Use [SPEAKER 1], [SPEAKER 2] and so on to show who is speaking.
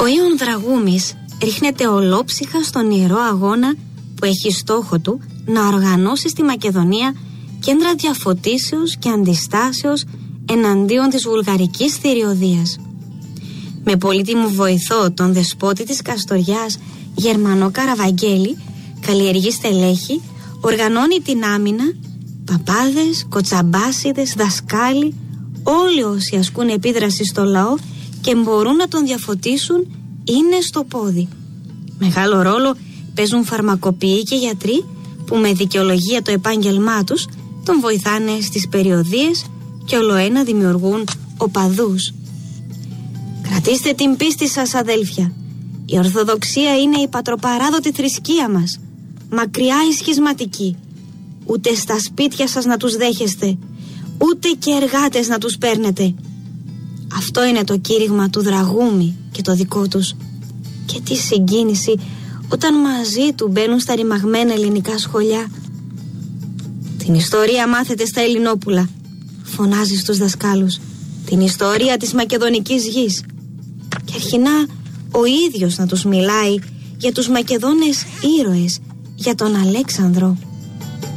[SPEAKER 1] Ο Ιων Δραγούμης ρίχνεται ολόψυχα στον ιερό αγώνα που έχει στόχο του να οργανώσει στη Μακεδονία κέντρα διαφωτίσεως και αντιστάσεως εναντίον της βουλγαρικής θηριωδίας. Με πολύτιμο βοηθό τον δεσπότη της Καστοριάς, Γερμανό Καραβαγγέλη, καλλιεργεί στελέχη, οργανώνει την άμυνα, παπάδες, κοτσαμπάσιδες, δασκάλοι, όλοι όσοι ασκούν επίδραση στο λαό και μπορούν να τον διαφωτίσουν είναι στο πόδι. Μεγάλο ρόλο παίζουν φαρμακοποιοί και γιατροί που με δικαιολογία το επάγγελμά τους τον βοηθάνε στις περιοδίες και ολοένα δημιουργούν οπαδούς. Κρατήστε την πίστη σας, αδέλφια. Η Ορθοδοξία είναι η πατροπαράδοτη θρησκεία μας, μακριά η σχισματική. Ούτε στα σπίτια σας να τους δέχεστε, ούτε και εργάτες να τους παίρνετε. Αυτό είναι το κήρυγμα του Δραγούμη και το δικό τους. Και τι συγκίνηση όταν μαζί του μπαίνουν στα ρημαγμένα ελληνικά σχολιά. Την ιστορία μάθετε στα Ελληνόπουλα, φωνάζει στους δασκάλους. Την ιστορία της μακεδονικής γης. Και αρχινά ο ίδιος να τους μιλάει για τους Μακεδόνες ήρωες, για τον Αλέξανδρο.